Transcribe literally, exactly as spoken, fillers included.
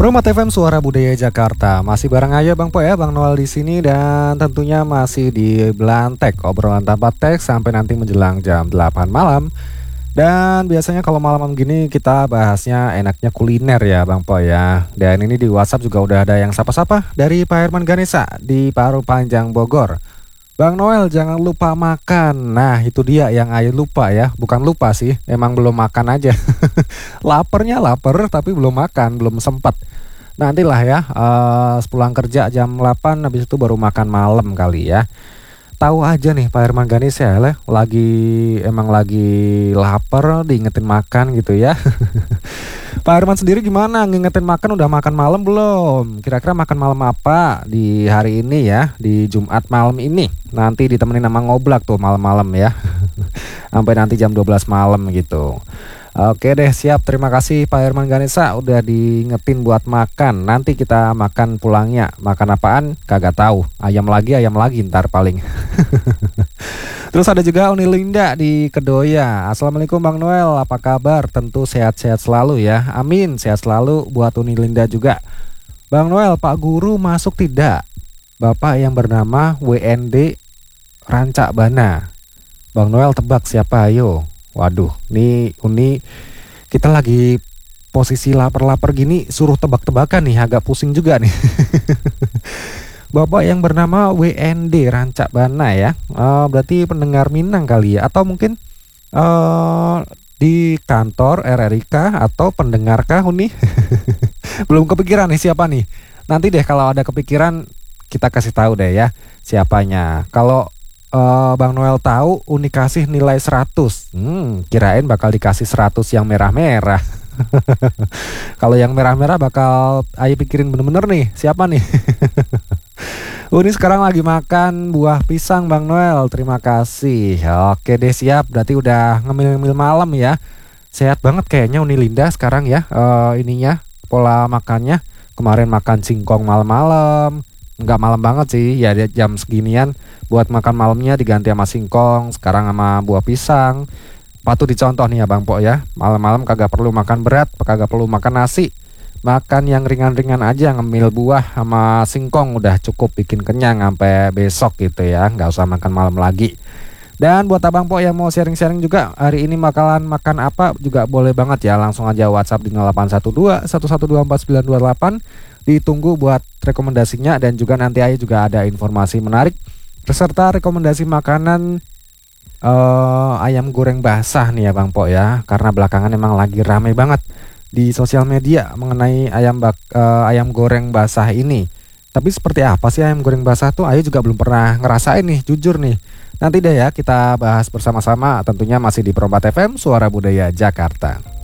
Permata F M Suara Budaya Jakarta. Masih bareng aja Bang Po ya, Bang Noel di sini dan tentunya masih di Belantek, obrolan tanpa teks sampai nanti menjelang jam delapan malam. Dan biasanya kalau malam-malam gini kita bahasnya enaknya kuliner ya Bang Po ya. Dan ini di WhatsApp juga udah ada yang sapa-sapa dari Pak Herman Ganesa di Parung Panjang Bogor. Bang Noel jangan lupa makan. Nah itu dia yang Ayu lupa ya. Bukan lupa sih, emang belum makan aja. Lapernya lapar tapi belum makan, belum sempat. Nantilah ya uh, sepulang kerja jam delapan habis itu baru makan malam kali ya. Tahu aja nih Pak Herman Ganis ya lah, lagi emang lagi lapar diingetin makan gitu ya. Pak Herman sendiri gimana, ngingetin makan, udah makan malam belum? Kira-kira makan malam apa di hari ini ya, di Jumat malam ini? Nanti ditemenin sama ngoblak tuh malam-malam ya. Sampai nanti jam dua belas malam gitu. Oke deh, siap, terima kasih Pak Herman Ganesa udah diingetin buat makan. Nanti kita makan pulangnya. Makan apaan? Kagak tahu. Ayam lagi, ayam lagi ntar paling. Terus ada juga Uni Linda di Kedoya. Assalamualaikum Bang Noel, apa kabar? Tentu sehat-sehat selalu ya. Amin, sehat selalu buat Uni Linda juga. Bang Noel, Pak Guru masuk tidak? Bapak yang bernama W N D Rancak Bana. Bang Noel tebak siapa, ayo. Waduh, nih Uni kita lagi posisi lapar-lapar gini, suruh tebak-tebakan nih, agak pusing juga nih. Bapak yang bernama W N D Rancak Bana ya, uh, berarti pendengar Minang kali ya, atau mungkin uh, di kantor R R I kah, atau pendengar kah Uni? Belum kepikiran nih siapa nih. Nanti deh kalau ada kepikiran kita kasih tahu deh ya siapanya. Kalau Uh, Bang Noel tahu Uni kasih nilai seratus. Hmm, kirain bakal dikasih seratus yang merah-merah. Kalau yang merah-merah bakal ayo pikirin bener-bener nih, siapa nih? Uni sekarang lagi makan buah pisang Bang Noel. Terima kasih. Oke deh, siap. Berarti udah ngemil-ngemil malam ya. Sehat banget kayaknya Uni Linda sekarang ya. Uh, ininya pola makannya. Kemarin makan singkong malam-malam. Enggak malam banget sih, ya jam seginian. Buat makan malamnya diganti sama singkong, sekarang sama buah pisang. Patut dicontoh nih ya Bang Po ya. Malam-malam kagak perlu makan berat, kagak perlu makan nasi. Makan yang ringan-ringan aja, ngemil buah sama singkong udah cukup bikin kenyang sampai besok gitu ya. Nggak usah makan malam lagi. Dan buat Abang Po yang mau sharing-sharing juga hari ini bakalan makan apa juga boleh banget ya. Langsung aja WhatsApp di nol delapan satu dua satu satu dua empat sembilan dua delapan. Ditunggu buat rekomendasinya dan juga nanti aja juga ada informasi menarik beserta rekomendasi makanan uh, ayam goreng basah nih ya Bang Po ya. Karena belakangan emang lagi rame banget di sosial media mengenai ayam bak, uh, ayam goreng basah ini. Tapi seperti apa sih ayam goreng basah tuh? Ayo juga belum pernah ngerasain nih, jujur nih. Nanti deh ya kita bahas bersama-sama, tentunya masih di Permata F M Suara Budaya Jakarta.